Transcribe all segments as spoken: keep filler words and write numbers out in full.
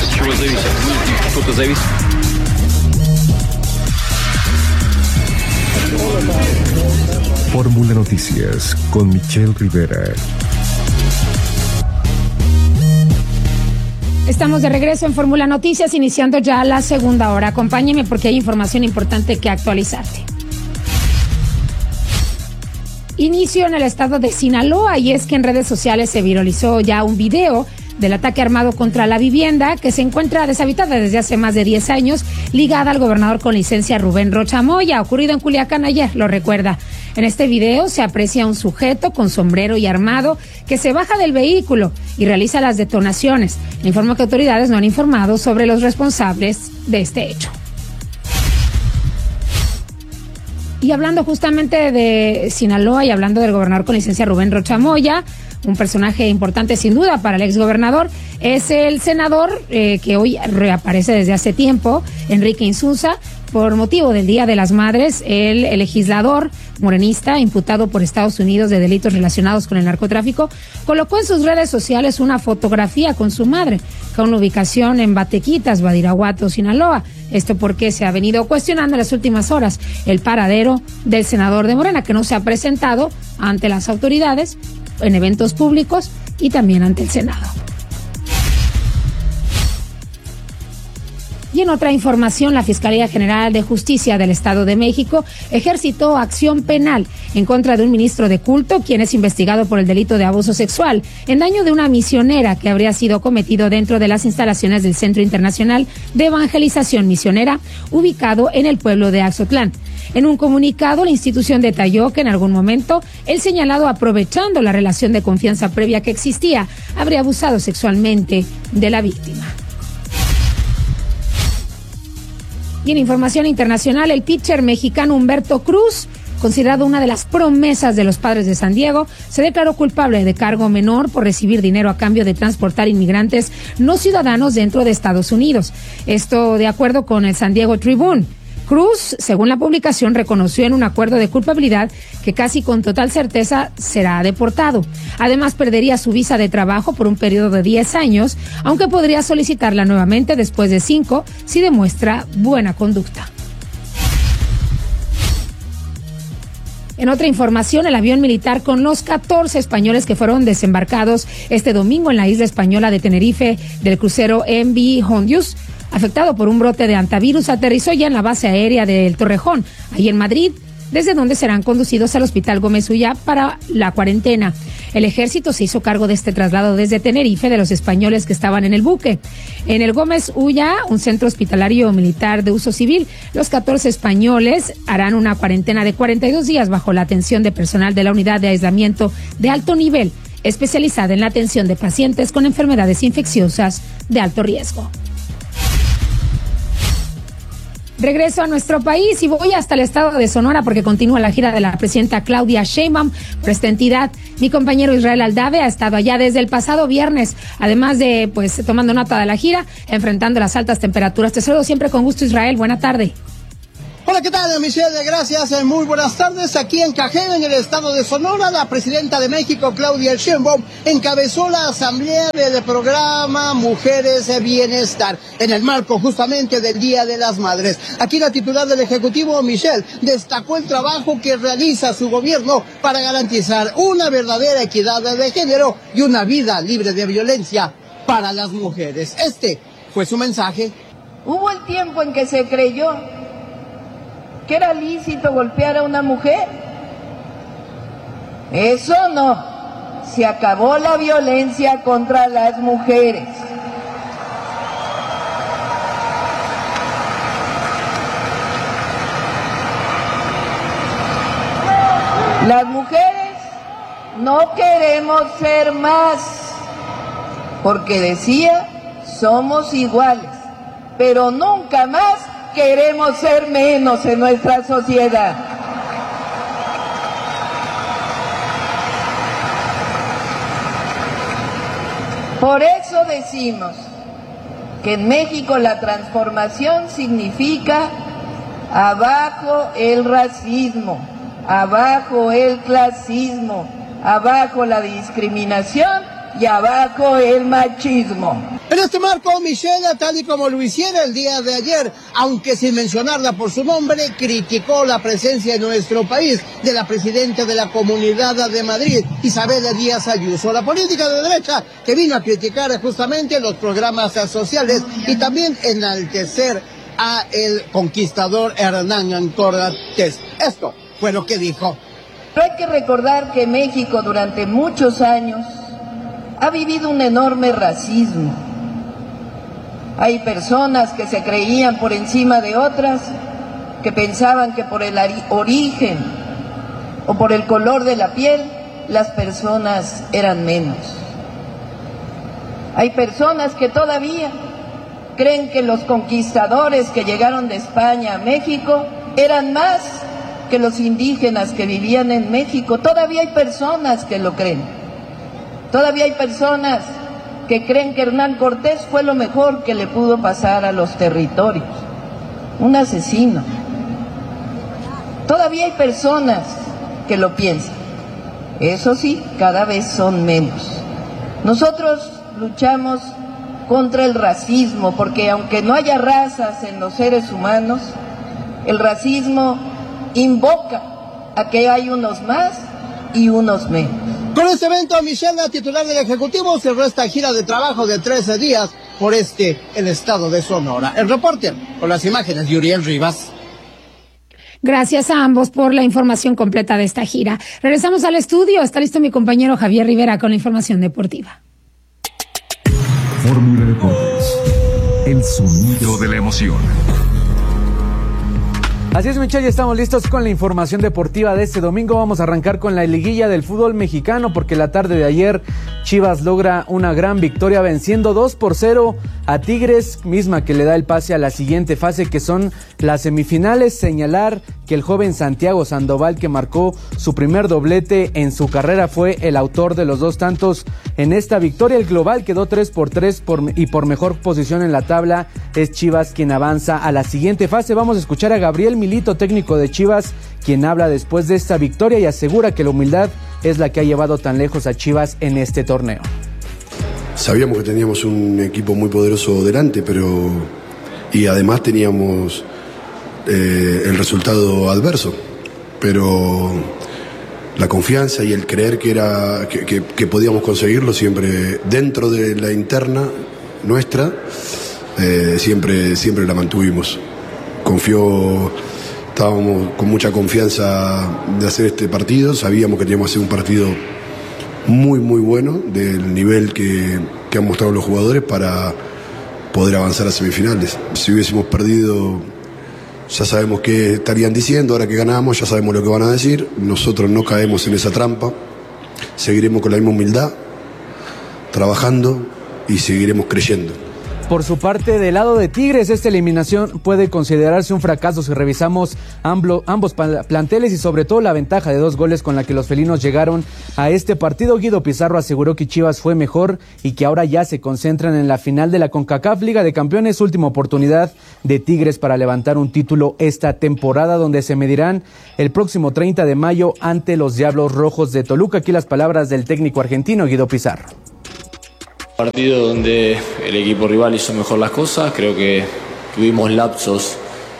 С чего зависит? Что-то зависит. Fórmula Noticias con Michelle Rivera. Estamos de regreso en Fórmula Noticias, iniciando ya la segunda hora. Acompáñeme porque hay información importante que actualizarte. Inicio en el estado de Sinaloa, y es que en redes sociales se viralizó ya un video del ataque armado contra la vivienda que se encuentra deshabitada desde hace más de diez años, ligada al gobernador con licencia Rubén Rocha Moya, ocurrido en Culiacán ayer, lo recuerda. En este video se aprecia un sujeto con sombrero y armado que se baja del vehículo y realiza las detonaciones. Le informo que autoridades no han informado sobre los responsables de este hecho. Y hablando justamente de Sinaloa y hablando del gobernador con licencia Rubén Rocha Moya, un personaje importante sin duda para el exgobernador, es el senador eh, que hoy reaparece desde hace tiempo, Enrique Insunza, por motivo del Día de las Madres. El, el legislador morenista, imputado por Estados Unidos de delitos relacionados con el narcotráfico, colocó en sus redes sociales una fotografía con su madre, con la ubicación en Batequitas, Badiraguato, Sinaloa. Esto porque se ha venido cuestionando en las últimas horas el paradero del senador de Morena, que no se ha presentado ante las autoridades en eventos públicos y también ante el Senado. Y en otra información, la Fiscalía General de Justicia del Estado de México ejercitó acción penal en contra de un ministro de culto, quien es investigado por el delito de abuso sexual en daño de una misionera que habría sido cometido dentro de las instalaciones del Centro Internacional de Evangelización Misionera, ubicado en el pueblo de Axotlán. En un comunicado, la institución detalló que en algún momento el señalado, aprovechando la relación de confianza previa que existía, habría abusado sexualmente de la víctima. Y en información internacional, el pitcher mexicano Humberto Cruz, considerado una de las promesas de los Padres de San Diego, se declaró culpable de cargo menor por recibir dinero a cambio de transportar inmigrantes no ciudadanos dentro de Estados Unidos. Esto de acuerdo con el San Diego Tribune. Cruz, según la publicación, reconoció en un acuerdo de culpabilidad que casi con total certeza será deportado. Además, perdería su visa de trabajo por un periodo de diez años, aunque podría solicitarla nuevamente después de cinco si demuestra buena conducta. En otra información, el avión militar con los catorce españoles que fueron desembarcados este domingo en la isla española de Tenerife del crucero M V Hondius, afectado por un brote de antivirus, aterrizó ya en la base aérea del Torrejón, ahí en Madrid, desde donde serán conducidos al Hospital Gómez Ulla para la cuarentena. El ejército se hizo cargo de este traslado desde Tenerife de los españoles que estaban en el buque. En el Gómez Ulla, un centro hospitalario militar de uso civil, los catorce españoles harán una cuarentena de cuarenta y dos días bajo la atención de personal de la unidad de aislamiento de alto nivel, especializada en la atención de pacientes con enfermedades infecciosas de alto riesgo. Regreso a nuestro país y voy hasta el estado de Sonora porque continúa la gira de la presidenta Claudia Sheinbaum por esta entidad. Mi compañero Israel Aldave ha estado allá desde el pasado viernes, además de, pues, tomando nota de la gira, enfrentando las altas temperaturas. Te saludo siempre con gusto, Israel. Buena tarde. Hola, ¿qué tal, Michelle? Gracias, muy buenas tardes. Aquí en Cajeme, en el estado de Sonora, la presidenta de México, Claudia Sheinbaum, encabezó la asamblea del programa Mujeres de Bienestar, en el marco justamente del Día de las Madres. Aquí la titular del Ejecutivo, Michelle, destacó el trabajo que realiza su gobierno para garantizar una verdadera equidad de género y una vida libre de violencia para las mujeres. Este fue su mensaje. Hubo el tiempo en que se creyó que era lícito golpear a una mujer. Eso no. Se acabó la violencia contra las mujeres. Las mujeres no queremos ser más, porque decía, somos iguales, pero nunca más queremos ser menos en nuestra sociedad. Por eso decimos que en México la transformación significa abajo el racismo, abajo el clasismo, abajo la discriminación y abajo el machismo. En este marco, Michelle, tal y como lo hiciera el día de ayer, aunque sin mencionarla por su nombre, criticó la presencia en nuestro país de la presidenta de la Comunidad de Madrid, Isabel Díaz Ayuso, la política de derecha que vino a criticar justamente los programas sociales y también enaltecer a el conquistador Hernán Cortés. Esto fue lo que dijo. Pero hay que recordar que México durante muchos años ha vivido un enorme racismo. Hay personas que se creían por encima de otras, que pensaban que por el origen o por el color de la piel, las personas eran menos. Hay personas que todavía creen que los conquistadores que llegaron de España a México eran más que los indígenas que vivían en México. Todavía hay personas que lo creen. Todavía hay personas que creen que Hernán Cortés fue lo mejor que le pudo pasar a los territorios. Un asesino. Todavía hay personas que lo piensan. Eso sí, cada vez son menos. Nosotros luchamos contra el racismo, porque aunque no haya razas en los seres humanos, el racismo invoca a que hay unos más y unos menos. Con este evento, Michelle, la titular del Ejecutivo, cerró esta gira de trabajo de trece días por este, el estado de Sonora. El reporte con las imágenes de Uriel Rivas. Gracias a ambos por la información completa de esta gira. Regresamos al estudio. Está listo mi compañero Javier Rivera con la información deportiva. Fórmula Deportes, el sonido de la emoción. Así es, Michelle, ya estamos listos con la información deportiva de este domingo. Vamos a arrancar con la liguilla del fútbol mexicano, porque la tarde de ayer Chivas logra una gran victoria venciendo dos por cero a Tigres, misma que le da el pase a la siguiente fase, que son las semifinales. Señalar que el joven Santiago Sandoval, que marcó su primer doblete en su carrera, fue el autor de los dos tantos en esta victoria. El global quedó tres por tres por, y por mejor posición en la tabla es Chivas quien avanza a la siguiente fase. Vamos a escuchar a Gabriel Milito, técnico de Chivas, quien habla después de esta victoria y asegura que la humildad es la que ha llevado tan lejos a Chivas en este torneo. Sabíamos que teníamos un equipo muy poderoso delante, pero y además teníamos eh, el resultado adverso, pero la confianza y el creer que era que, que, que podíamos conseguirlo siempre dentro de la interna nuestra, eh, siempre siempre la mantuvimos. Confió, estábamos con mucha confianza de hacer este partido, sabíamos que teníamos que hacer un partido muy muy bueno del nivel que, que han mostrado los jugadores para poder avanzar a semifinales. Si hubiésemos perdido, ya sabemos qué estarían diciendo, ahora que ganamos ya sabemos lo que van a decir. Nosotros no caemos en esa trampa, seguiremos con la misma humildad, trabajando y seguiremos creyendo. Por su parte, del lado de Tigres, esta eliminación puede considerarse un fracaso si revisamos amblo, ambos planteles y sobre todo la ventaja de dos goles con la que los felinos llegaron a este partido. Guido Pizarro aseguró que Chivas fue mejor y que ahora ya se concentran en la final de la CONCACAF Liga de Campeones, última oportunidad de Tigres para levantar un título esta temporada, donde se medirán el próximo treinta de mayo ante los Diablos Rojos de Toluca. Aquí las palabras del técnico argentino Guido Pizarro. Partido donde el equipo rival hizo mejor las cosas, creo que tuvimos lapsos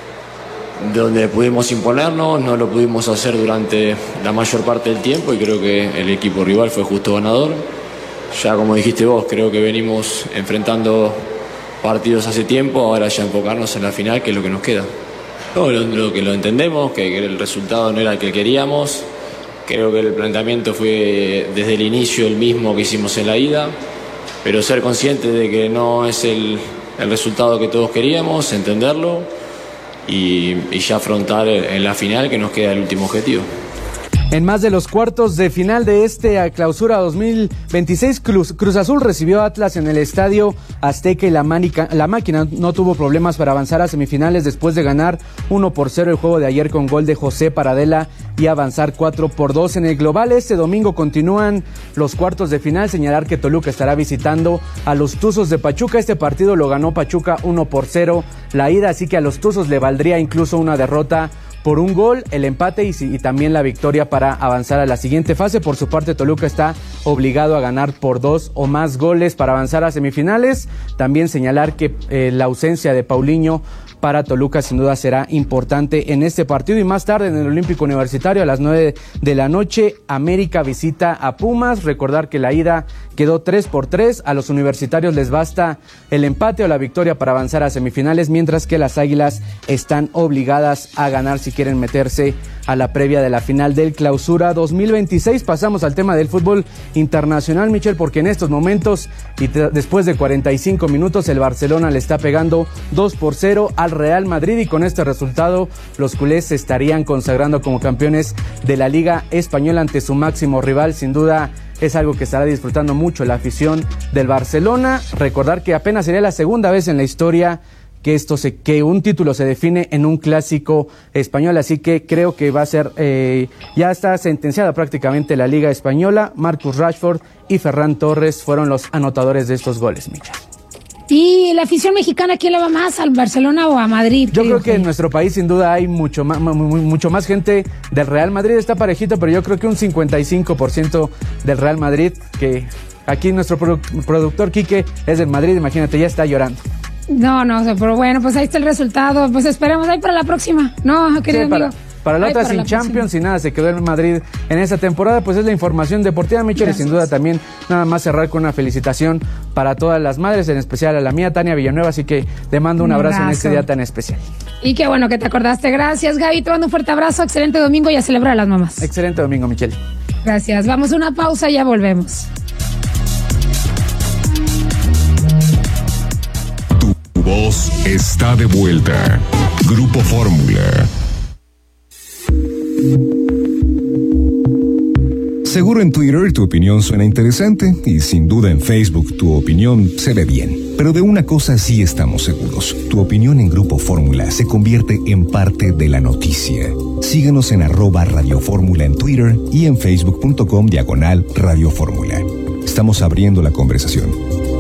donde pudimos imponernos, no lo pudimos hacer durante la mayor parte del tiempo y creo que el equipo rival fue justo ganador. Ya como dijiste vos, creo que venimos enfrentando partidos hace tiempo, ahora ya enfocarnos en la final, que es lo que nos queda. No, lo, lo que lo entendemos, que, que el resultado no era el que queríamos, creo que el planteamiento fue desde el inicio el mismo que hicimos en la ida, pero ser consciente de que no es el, el resultado que todos queríamos, entenderlo y, y ya afrontar en la final, que nos queda el último objetivo. En más de los cuartos de final de este Clausura dos mil veintiséis, Cruz, Cruz Azul recibió a Atlas en el Estadio Azteca y la, manica, la máquina no tuvo problemas para avanzar a semifinales después de ganar uno por cero el juego de ayer con gol de José Paradela y avanzar cuatro por dos en el global. Este domingo continúan los cuartos de final. Señalar que Toluca estará visitando a los Tuzos de Pachuca. Este partido lo ganó Pachuca uno por cero la ida, así que a los Tuzos le valdría incluso una derrota por un gol, el empate y, y también la victoria para avanzar a la siguiente fase. Por su parte, Toluca está obligado a ganar por dos o más goles para avanzar a semifinales. También señalar que eh, la ausencia de Paulinho para Toluca sin duda será importante en este partido. Y más tarde en el Olímpico Universitario a las nueve de la noche, América visita a Pumas. Recordar que la ida quedó tres por tres, a los universitarios les basta el empate o la victoria para avanzar a semifinales, mientras que las Águilas están obligadas a ganar si quieren meterse a la previa de la final del Clausura dos mil veintiséis. Pasamos al tema del fútbol internacional, Michel, porque en estos momentos y t- después de cuarenta y cinco minutos el Barcelona le está pegando dos por cero al Real Madrid, y con este resultado los culés se estarían consagrando como campeones de la Liga Española ante su máximo rival. Sin duda es algo que estará disfrutando mucho la afición del Barcelona. Recordar que apenas sería la segunda vez en la historia que esto se, que un título se define en un clásico español, así que creo que va a ser, eh, ya está sentenciada prácticamente la Liga Española. Marcus Rashford y Ferran Torres fueron los anotadores de estos goles, Micha. ¿Y la afición mexicana quién le va más, al Barcelona o a Madrid? Yo creo que en nuestro país sin duda hay mucho más, mucho más gente del Real Madrid, está parejito, pero yo creo que un cincuenta y cinco por ciento del Real Madrid, que aquí nuestro produ- productor Quique es del Madrid, imagínate, ya está llorando. No, no, pero bueno, pues ahí está el resultado, pues esperemos ahí para la próxima, ¿no, querido sí, para, amigo? Para la Ay, otra para sin la Champions próxima. y nada, se quedó en Madrid en esta temporada, pues es la información deportiva, Michel, y sin duda también nada más cerrar con una felicitación para todas las madres, en especial a la mía, Tania Villanueva, así que te mando un, un abrazo, abrazo en este día tan especial. Y qué bueno que te acordaste, gracias Gaby, te mando un fuerte abrazo, excelente domingo y a celebrar a las mamás. Excelente domingo, Michel. Gracias, vamos a una pausa y ya volvemos. Tu voz está de vuelta. Grupo Fórmula. Seguro en Twitter tu opinión suena interesante y sin duda en Facebook tu opinión se ve bien. Pero de una cosa sí estamos seguros. Tu opinión en Grupo Fórmula se convierte en parte de la noticia. Síguenos en arroba Radio Fórmula en Twitter y en facebook.com diagonal Radio Fórmula. Estamos abriendo la conversación.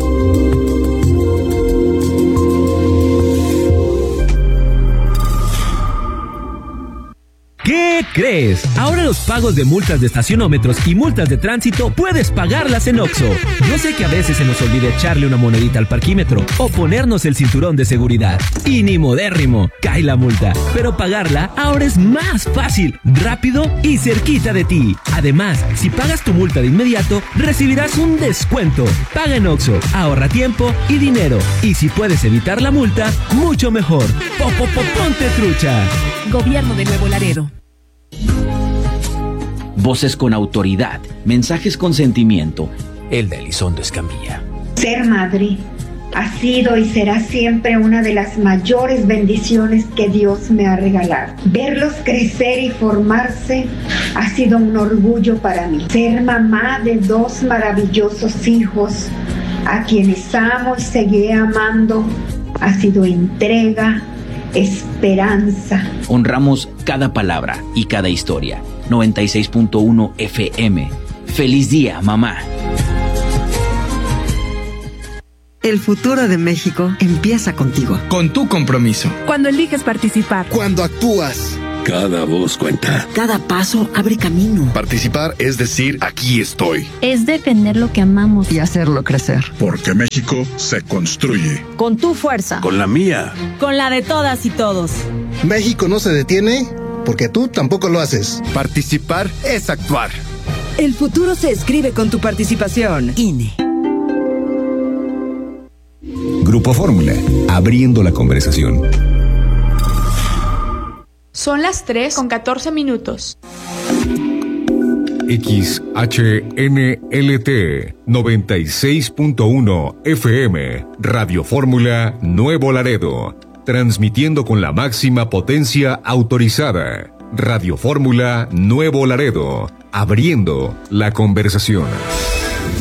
¿Qué crees? Ahora los pagos de multas de estacionómetros y multas de tránsito puedes pagarlas en Oxxo. Yo sé que a veces se nos olvida echarle una monedita al parquímetro o ponernos el cinturón de seguridad. Y ni modérrimo, cae la multa. Pero pagarla ahora es más fácil, rápido y cerquita de ti. Además, si pagas tu multa de inmediato, recibirás un descuento. Paga en Oxxo, ahorra tiempo y dinero. Y si puedes evitar la multa, mucho mejor. ¡Popo, ponte trucha! Gobierno de Nuevo Laredo. Voces con autoridad, mensajes con sentimiento. El de Elizondo Escamilla. Ser madre ha sido y será siempre una de las mayores bendiciones que Dios me ha regalado. Verlos crecer y formarse ha sido un orgullo para mí. Ser mamá de dos maravillosos hijos a quienes amo y seguiré amando ha sido entrega, esperanza. Honramos cada palabra y cada historia. noventa y seis punto uno F M. Feliz día, mamá. El futuro de México empieza contigo. Con tu compromiso. Cuando eliges participar. Cuando actúas. Cada voz cuenta. Cada paso abre camino. Participar es decir, aquí estoy. Es defender lo que amamos. Y hacerlo crecer. Porque México se construye. Con tu fuerza. Con la mía. Con la de todas y todos. México no se detiene porque tú tampoco lo haces. Participar es actuar. El futuro se escribe con tu participación. I N E. Grupo Fórmula, abriendo la conversación. Son las tres con catorce minutos. X H N L T noventa y seis punto uno F M, Radio Fórmula Nuevo Laredo, transmitiendo con la máxima potencia autorizada. Radio Fórmula Nuevo Laredo, abriendo la conversación.